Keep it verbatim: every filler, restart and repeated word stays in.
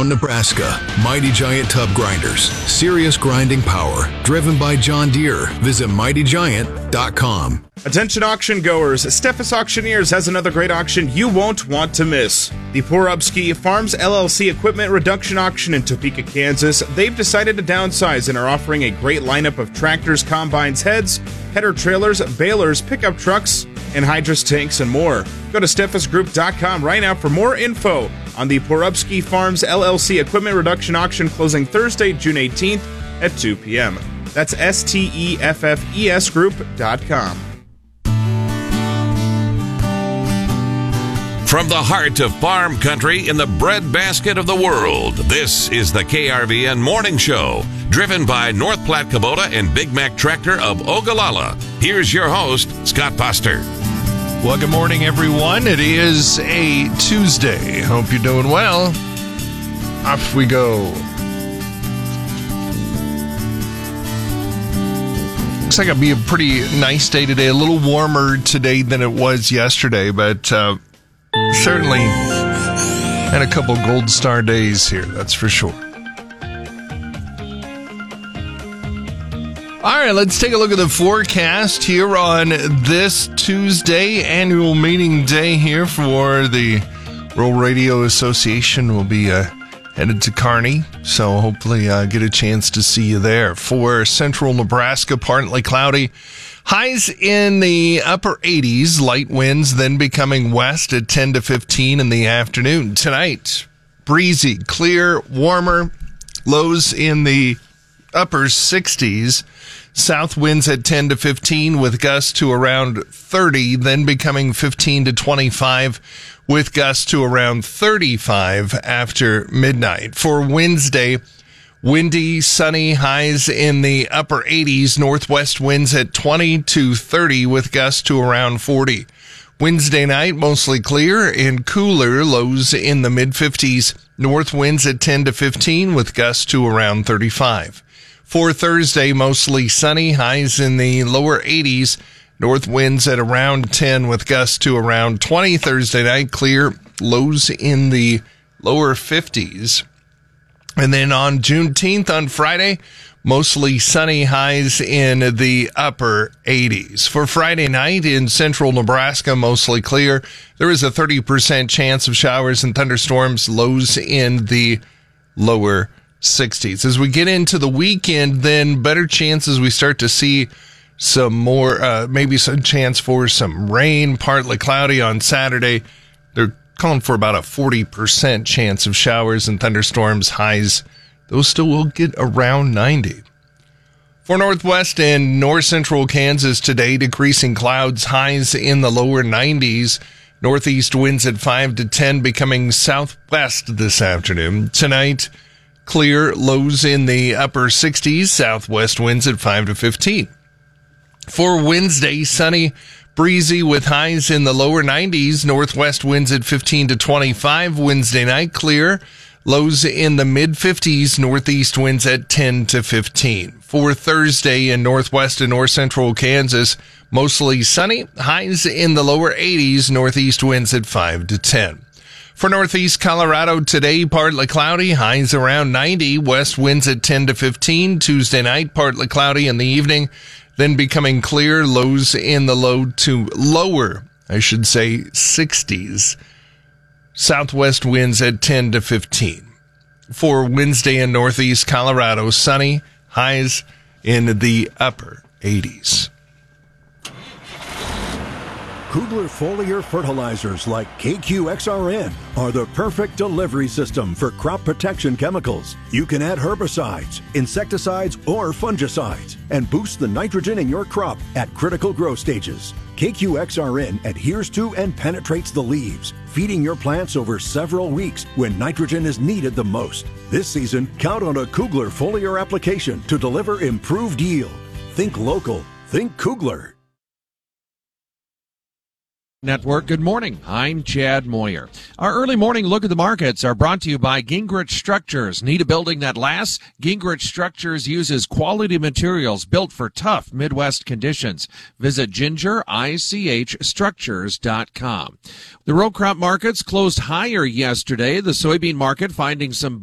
From Nebraska, Mighty Giant Tub Grinders. Serious grinding power. Driven by John Deere. Visit mighty giant dot com. Attention auction goers, Steffes Auctioneers has another great auction you won't want to miss. The Porubsky Farms L L C Equipment Reduction Auction in Topeka, Kansas. They've decided to downsize and are offering a great lineup of tractors, combines, heads, header trailers, balers, pickup trucks, and hydrous tanks and more. Go to steffes group dot com right now for more info on the Porubsky Farms L L C Equipment Reduction Auction closing Thursday, June eighteenth at two p.m. That's S T E F F E S group dot com. From the heart of farm country in the breadbasket of the world, this is the K R V N Morning Show, driven by North Platte Kubota and Big Mac Tractor of Ogallala. Here's your host, Scott Foster. Well, good morning, everyone. It is a Tuesday. Hope you're doing well. Off we go. Looks like it'll be a pretty nice day today. A little warmer today than it was yesterday, but uh, certainly had a couple gold star days here, that's for sure. All right, let's take a look at the forecast here on this Tuesday, annual meeting day here for the Rural Radio Association. We'll be uh, headed to Kearney, so hopefully uh, get a chance to see you there. For central Nebraska, partly cloudy. Highs in the upper eighties, light winds then becoming west at ten to fifteen in the afternoon. Tonight, breezy, clear, warmer, lows in the upper sixties. South winds at ten to fifteen with gusts to around thirty, then becoming fifteen to twenty-five with gusts to around thirty-five after midnight. For Wednesday, windy, sunny, highs in the upper eighties, northwest winds at twenty to thirty with gusts to around forty. Wednesday night, mostly clear and cooler, lows in the mid-fifties, north winds at ten to fifteen with gusts to around thirty-five. For Thursday, mostly sunny, highs in the lower eighties, north winds at around ten with gusts to around twenty. Thursday night, clear, lows in the lower fifties. And then on Juneteenth, on Friday, mostly sunny, highs in the upper eighties. For Friday night in central Nebraska, mostly clear. There is a thirty percent chance of showers and thunderstorms, lows in the lower sixties. As we get into the weekend, then better chances we start to see some more, uh, maybe some chance for some rain, partly cloudy on Saturday. They're calling for about a forty percent chance of showers and thunderstorms. Highs, those still will get around ninety. For northwest and north central Kansas today, decreasing clouds, highs in the lower nineties. Northeast winds at five to ten, becoming southwest this afternoon. Tonight, clear, lows in the upper sixties, southwest winds at five to fifteen. For Wednesday, sunny, breezy with highs in the lower nineties, northwest winds at fifteen to twenty-five. Wednesday night, clear, lows in the mid-fifties, northeast winds at ten to fifteen. For Thursday in northwest and north central Kansas, mostly sunny, highs in the lower eighties, northeast winds at five to ten. For northeast Colorado today, partly cloudy, highs around ninety, west winds at ten to fifteen. Tuesday night, partly cloudy in the evening, then becoming clear, lows in the low to lower, I should say, sixties. Southwest winds at ten to fifteen. For Wednesday in northeast Colorado, sunny, highs in the upper eighties. Kugler foliar fertilizers like K Q X R N are the perfect delivery system for crop protection chemicals. You can add herbicides, insecticides, or fungicides and boost the nitrogen in your crop at critical growth stages. K Q X R N adheres to and penetrates the leaves, feeding your plants over several weeks when nitrogen is needed the most. This season, count on a Kugler foliar application to deliver improved yield. Think local. Think Kugler. Network. Good morning. I'm Chad Moyer. Our early morning look at the markets are brought to you by Gingrich Structures. Need a building that lasts? Gingrich Structures uses quality materials built for tough Midwest conditions. Visit ginger ich structures dot com. The row crop markets closed higher yesterday. The soybean market finding some